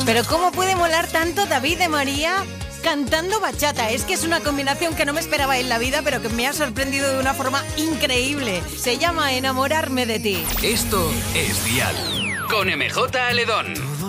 Pero ¿cómo puede molar tanto David de María cantando bachata? Es que es una combinación que no me esperaba en la vida, pero que me ha sorprendido de una forma increíble. Se llama Enamorarme de ti. Esto es Dial. Con MJ Aledón.